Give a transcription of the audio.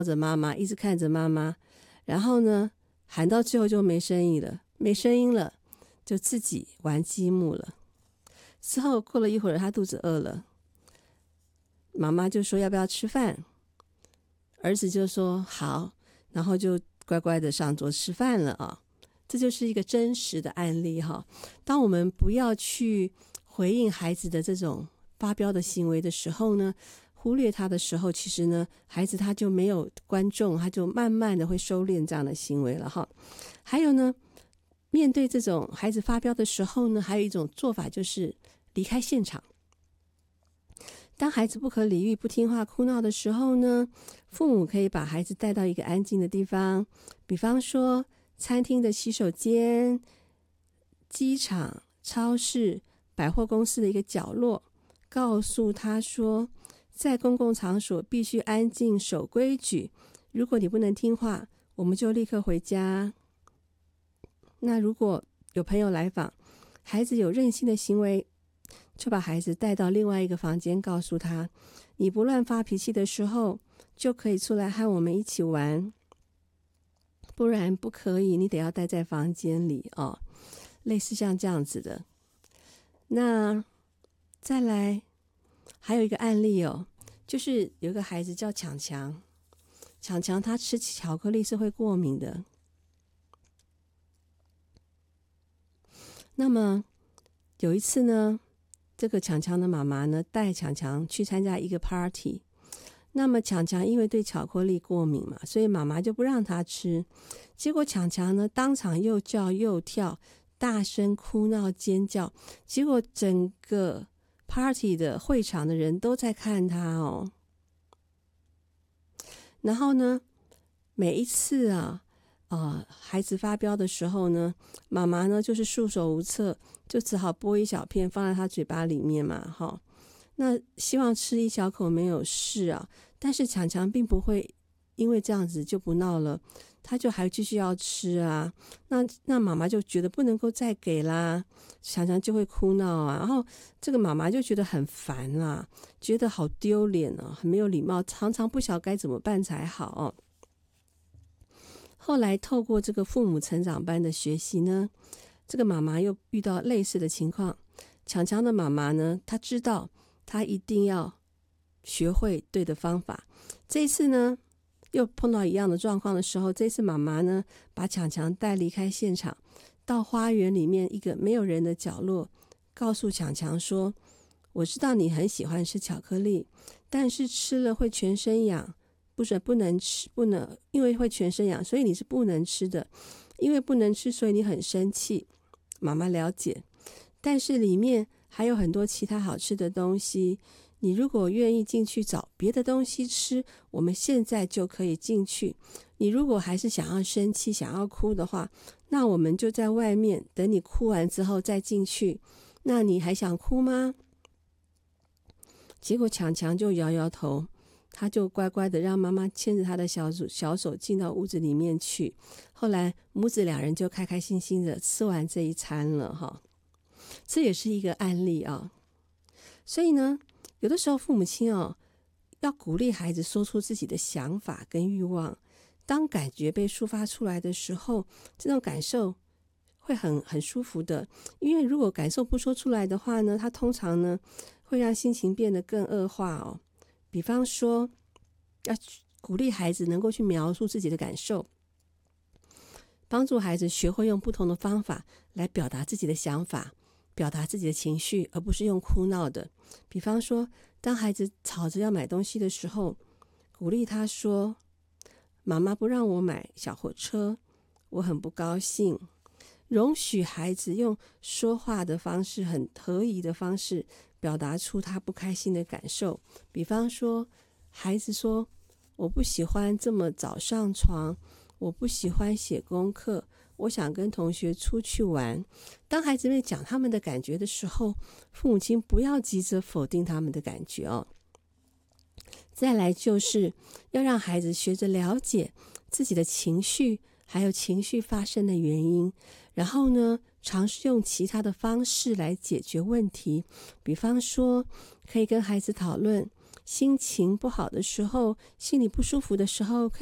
着妈妈，一直看着妈妈，然后呢，喊到最后就没声音了，就自己玩积木了。之后过了一会儿，他肚子饿了，妈妈就说要不要吃饭，儿子就说好，然后就乖乖的上桌吃饭了啊。这就是一个真实的案例哈。当我们不要去回应孩子的这种发飙的行为的时候呢，忽略他的时候，其实呢，孩子他就没有观众，他就慢慢的会收敛这样的行为了哈。还有呢，面对这种孩子发飙的时候呢，还有一种做法就是离开现场。当孩子不可理喻、不听话、哭闹的时候呢，父母可以把孩子带到一个安静的地方，比方说餐厅的洗手间、机场、超市、百货公司的一个角落，告诉他说，在公共场所必须安静、守规矩。如果你不能听话，我们就立刻回家。那如果有朋友来访，孩子有任性的行为，就把孩子带到另外一个房间，告诉他，你不乱发脾气的时候，就可以出来和我们一起玩，不然不可以，你得要待在房间里哦。类似像这样子的。那再来还有一个案例哦，就是有一个孩子叫强强，强强他吃巧克力是会过敏的。那么有一次呢，这个强强的妈妈呢带强强去参加一个 party， 那么强强因为对巧克力过敏嘛，所以妈妈就不让他吃。结果强强呢当场又叫又跳，大声哭闹尖叫，结果整个 party 的会场的人都在看他哦。然后呢，每一次孩子发飙的时候呢，妈妈呢就是束手无策，就只好剥一小片放在他嘴巴里面嘛，哈。那希望吃一小口没有事啊，但是强强并不会因为这样子就不闹了，他就还继续要吃啊。那妈妈就觉得不能够再给啦，强强就会哭闹啊，然后这个妈妈就觉得很烦啦，觉得好丢脸啊，很没有礼貌，常常不晓该怎么办才好哦。后来透过这个父母成长班的学习呢，这个妈妈又遇到类似的情况。强强的妈妈呢，她知道她一定要学会对的方法。这一次呢，又碰到一样的状况的时候，这次妈妈呢，把强强带离开现场，到花园里面一个没有人的角落，告诉强强说，我知道你很喜欢吃巧克力，但是吃了会全身痒，不能吃，因为会全身痒，所以你是不能吃的。因为不能吃，所以你很生气。妈妈了解，但是里面还有很多其他好吃的东西。你如果愿意进去找别的东西吃，我们现在就可以进去。你如果还是想要生气、想要哭的话，那我们就在外面等你哭完之后再进去。那你还想哭吗？结果强强就摇摇头，他就乖乖的让妈妈牵着他的小手进到屋子里面去。后来母子两人就开开心心的吃完这一餐了哈。这也是一个案例啊。所以呢，有的时候父母亲要鼓励孩子说出自己的想法跟欲望。当感觉被抒发出来的时候，这种感受会很舒服的。因为如果感受不说出来的话呢，他通常呢会让心情变得更恶化哦。比方说，要鼓励孩子能够去描述自己的感受，帮助孩子学会用不同的方法来表达自己的想法，表达自己的情绪，而不是用哭闹的。比方说，当孩子吵着要买东西的时候，鼓励他说，妈妈不让我买小火车，我很不高兴。容许孩子用说话的方式，很合宜的方式表达出他不开心的感受。比方说，孩子说，我不喜欢这么早上床，我不喜欢写功课，我想跟同学出去玩。当孩子们讲他们的感觉的时候，父母亲不要急着否定他们的感觉哦。再来就是要让孩子学着了解自己的情绪，还有情绪发生的原因，然后呢，尝试用其他的方式来解决问题。比方说，可以跟孩子讨论， 心情不好的时候，心里不舒服的时候，